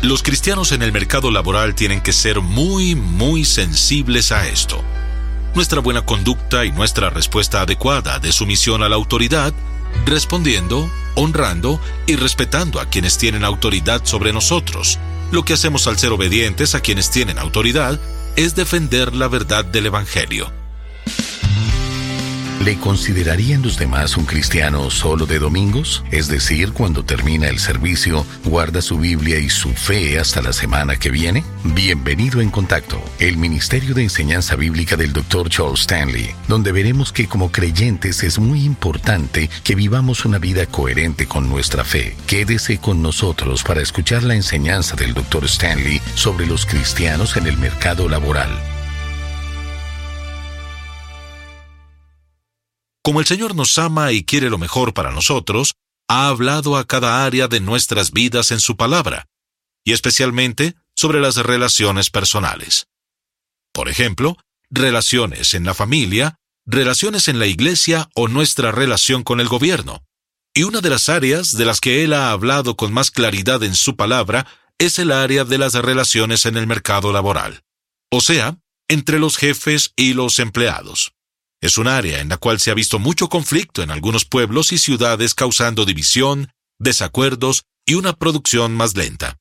Los cristianos en el mercado laboral tienen que ser muy sensibles a esto. Nuestra buena conducta y nuestra respuesta adecuada de sumisión a la autoridad, respondiendo, honrando y respetando a quienes tienen autoridad sobre nosotros. Lo que hacemos al ser obedientes a quienes tienen autoridad es defender la verdad del Evangelio. ¿Le considerarían los demás un cristiano solo de domingos? Es decir, cuando termina el servicio, guarda su Biblia y su fe hasta la semana que viene. Bienvenido en Contacto, el Ministerio de Enseñanza Bíblica del Dr. Charles Stanley, donde veremos que como creyentes es muy importante que vivamos una vida coherente con nuestra fe. Quédese con nosotros para escuchar la enseñanza del Dr. Stanley sobre los cristianos en el mercado laboral. Como el Señor nos ama y quiere lo mejor para nosotros, ha hablado a cada área de nuestras vidas en su palabra, y especialmente sobre las relaciones personales. Por ejemplo, relaciones en la familia, relaciones en la iglesia o nuestra relación con el gobierno. Y una de las áreas de las que Él ha hablado con más claridad en su palabra es el área de las relaciones en el mercado laboral, o sea, entre los jefes y los empleados. Es un área en la cual se ha visto mucho conflicto en algunos pueblos y ciudades, causando división, desacuerdos y una producción más lenta.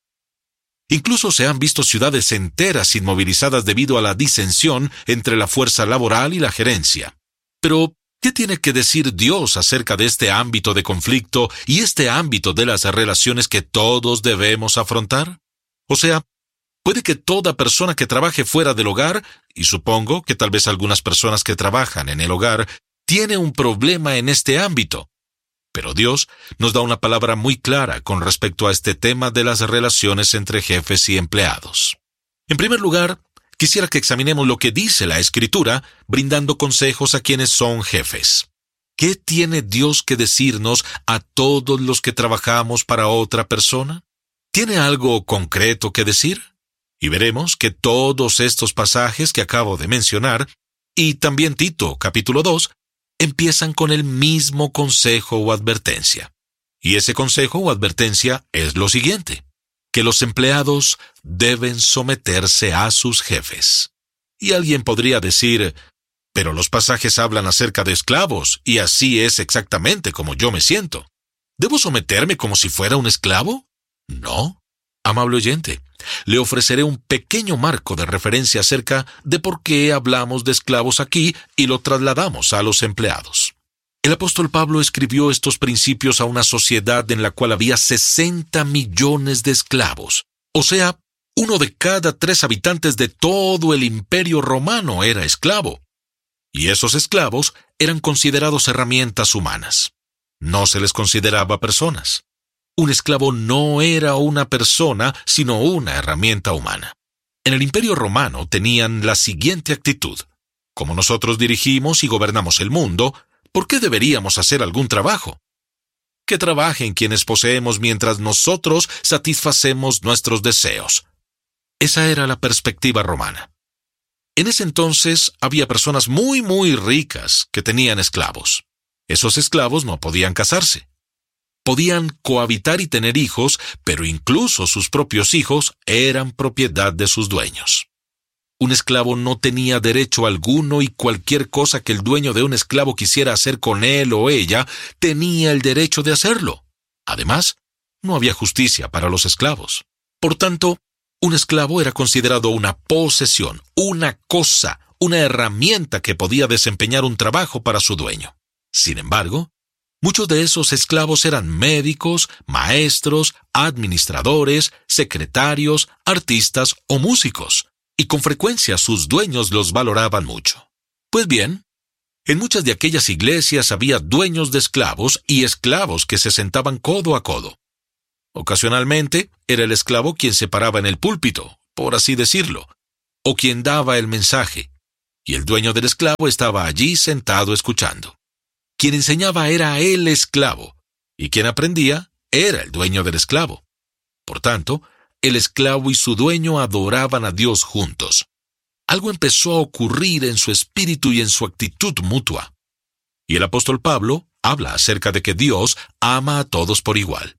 Incluso se han visto ciudades enteras inmovilizadas debido a la disensión entre la fuerza laboral y la gerencia. Pero, ¿qué tiene que decir Dios acerca de este ámbito de conflicto y este ámbito de las relaciones que todos debemos afrontar? O sea, puede que toda persona que trabaje fuera del hogar, y supongo que tal vez algunas personas que trabajan en el hogar, tiene un problema en este ámbito. Pero Dios nos da una palabra muy clara con respecto a este tema de las relaciones entre jefes y empleados. En primer lugar, quisiera que examinemos lo que dice la Escritura, brindando consejos a quienes son jefes. ¿Qué tiene Dios que decirnos a todos los que trabajamos para otra persona? ¿Tiene algo concreto que decir? Y veremos que todos estos pasajes que acabo de mencionar, y también Tito, capítulo 2, empiezan con el mismo consejo o advertencia. Y ese consejo o advertencia es lo siguiente: que los empleados deben someterse a sus jefes. Y alguien podría decir, pero los pasajes hablan acerca de esclavos, y así es exactamente como yo me siento. ¿Debo someterme como si fuera un esclavo? No. Amable oyente, le ofreceré un pequeño marco de referencia acerca de por qué hablamos de esclavos aquí y lo trasladamos a los empleados. El apóstol Pablo escribió estos principios a una sociedad en la cual había 60 millones de esclavos. O sea, 1 de cada 3 habitantes de todo el Imperio Romano era esclavo. Y esos esclavos eran considerados herramientas humanas. No se les consideraba personas. Un esclavo no era una persona, sino una herramienta humana. En el Imperio Romano tenían la siguiente actitud: como nosotros dirigimos y gobernamos el mundo, ¿por qué deberíamos hacer algún trabajo? Que trabajen quienes poseemos mientras nosotros satisfacemos nuestros deseos. Esa era la perspectiva romana. En ese entonces había personas muy ricas que tenían esclavos. Esos esclavos no podían casarse. Podían cohabitar y tener hijos, pero incluso sus propios hijos eran propiedad de sus dueños. Un esclavo no tenía derecho alguno y cualquier cosa que el dueño de un esclavo quisiera hacer con él o ella, tenía el derecho de hacerlo. Además, no había justicia para los esclavos. Por tanto, un esclavo era considerado una posesión, una cosa, una herramienta que podía desempeñar un trabajo para su dueño. Sin embargo, muchos de esos esclavos eran médicos, maestros, administradores, secretarios, artistas o músicos, y con frecuencia sus dueños los valoraban mucho. Pues bien, en muchas de aquellas iglesias había dueños de esclavos y esclavos que se sentaban codo a codo. Ocasionalmente era el esclavo quien se paraba en el púlpito, por así decirlo, o quien daba el mensaje, y el dueño del esclavo estaba allí sentado escuchando. Quien enseñaba era el esclavo, y quien aprendía era el dueño del esclavo. Por tanto, el esclavo y su dueño adoraban a Dios juntos. Algo empezó a ocurrir en su espíritu y en su actitud mutua. Y el apóstol Pablo habla acerca de que Dios ama a todos por igual,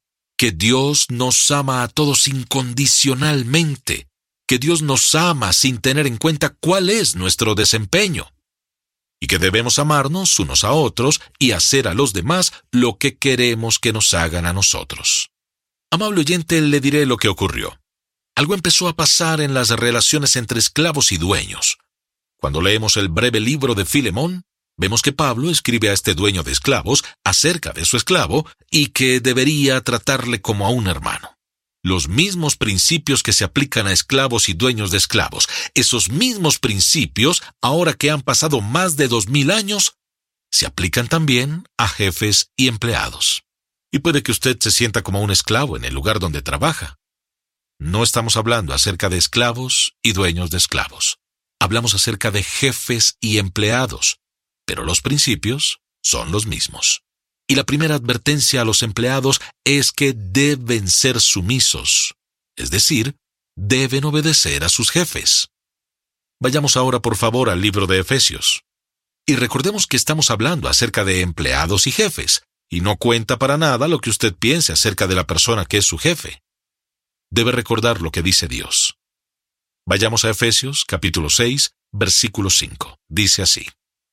que Dios nos ama a todos incondicionalmente, que Dios nos ama sin tener en cuenta cuál es nuestro desempeño, y que debemos amarnos unos a otros y hacer a los demás lo que queremos que nos hagan a nosotros. Amable oyente, le diré lo que ocurrió. Algo empezó a pasar en las relaciones entre esclavos y dueños. Cuando leemos el breve libro de Filemón, vemos que Pablo escribe a este dueño de esclavos acerca de su esclavo y que debería tratarle como a un hermano. Los mismos principios que se aplican a esclavos y dueños de esclavos, esos mismos principios, ahora que han pasado más de 2000 años, se aplican también a jefes y empleados. Y puede que usted se sienta como un esclavo en el lugar donde trabaja. No estamos hablando acerca de esclavos y dueños de esclavos. Hablamos acerca de jefes y empleados, pero los principios son los mismos. Y la primera advertencia a los empleados es que deben ser sumisos, es decir, deben obedecer a sus jefes. Vayamos ahora por favor al libro de Efesios. Y recordemos que estamos hablando acerca de empleados y jefes, y no cuenta para nada lo que usted piense acerca de la persona que es su jefe. Debe recordar lo que dice Dios. Vayamos a Efesios, capítulo 6, versículo 5. Dice así: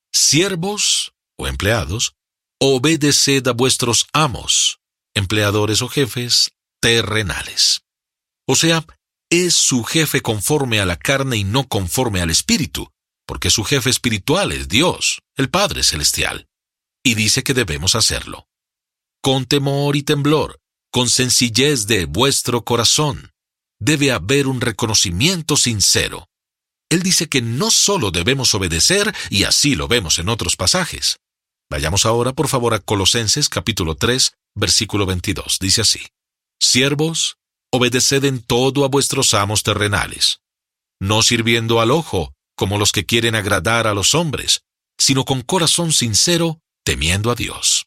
Siervos o empleados, obedeced a vuestros amos, empleadores o jefes terrenales. O sea, es su jefe conforme a la carne y no conforme al espíritu, porque su jefe espiritual es Dios, el Padre Celestial. Y dice que debemos hacerlo con temor y temblor, con sencillez de vuestro corazón. Debe haber un reconocimiento sincero. Él dice que no solo debemos obedecer, y así lo vemos en otros pasajes. Vayamos ahora, por favor, a Colosenses capítulo 3, versículo 22. Dice así: Siervos, obedeced en todo a vuestros amos terrenales, no sirviendo al ojo, como los que quieren agradar a los hombres, sino con corazón sincero, temiendo a Dios.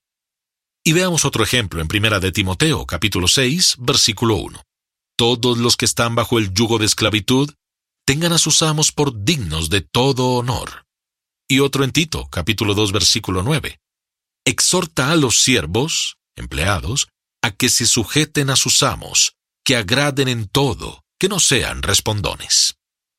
Y veamos otro ejemplo en 1 de Timoteo, capítulo 6, versículo 1. Todos los que están bajo el yugo de esclavitud, tengan a sus amos por dignos de todo honor. Y otro en Tito, capítulo 2, versículo 9. Exhorta a los siervos, empleados, a que se sujeten a sus amos, que agraden en todo, que no sean respondones.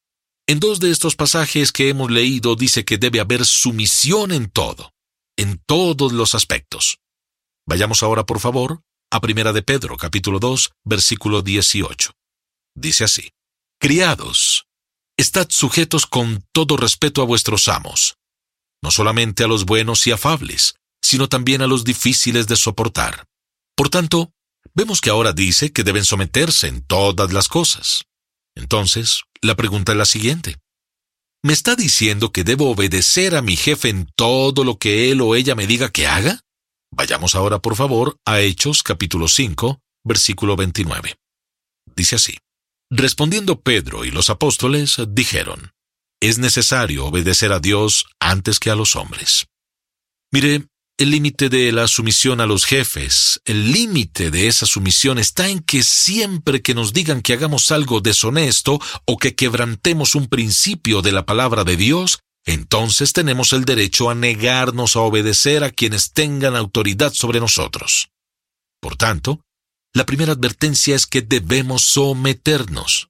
En dos de estos pasajes que hemos leído dice que debe haber sumisión en todo, en todos los aspectos. Vayamos ahora, por favor, a 1 de Pedro, capítulo 2, versículo 18. Dice así: Criados, estad sujetos con todo respeto a vuestros amos, no solamente a los buenos y afables, sino también a los difíciles de soportar. Por tanto, vemos que ahora dice que deben someterse en todas las cosas. Entonces, la pregunta es la siguiente: ¿me está diciendo que debo obedecer a mi jefe en todo lo que él o ella me diga que haga? Vayamos ahora, por favor, a Hechos, capítulo 5, versículo 29. Dice así: Respondiendo Pedro y los apóstoles, dijeron: Es necesario obedecer a Dios antes que a los hombres. Mire, el límite de la sumisión a los jefes, el límite de esa sumisión está en que siempre que nos digan que hagamos algo deshonesto o que quebrantemos un principio de la palabra de Dios, entonces tenemos el derecho a negarnos a obedecer a quienes tengan autoridad sobre nosotros. Por tanto, la primera advertencia es que debemos someternos.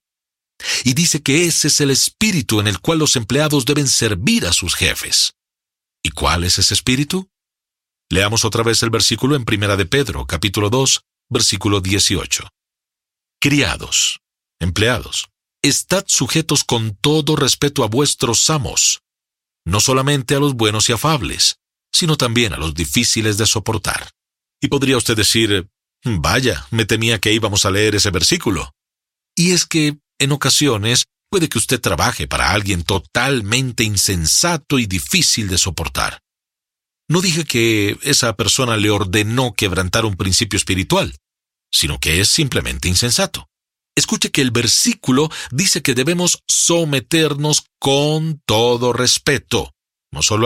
Y dice que ese es el espíritu en el cual los empleados deben servir a sus jefes. ¿Y cuál es ese espíritu? Leamos otra vez el versículo en 1 de Pedro, capítulo 2, versículo 18. Criados, empleados, estad sujetos con todo respeto a vuestros amos, no solamente a los buenos y afables, sino también a los difíciles de soportar. Y podría usted decir: vaya, me temía que íbamos a leer ese versículo. Y es que, en ocasiones, puede que usted trabaje para alguien totalmente insensato y difícil de soportar. No dije que esa persona le ordenó quebrantar un principio espiritual, sino que es simplemente insensato. Escuche que el versículo dice que debemos someternos con todo respeto, no solo